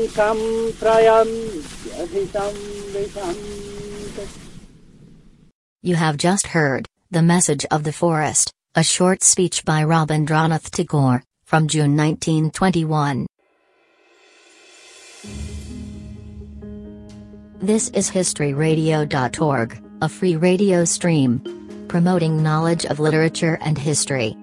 You have just heard The Message of the Forest, a short speech by Rabindranath Tagore, from June 1921. This is historyradio.org, a free radio stream promoting knowledge of literature and history.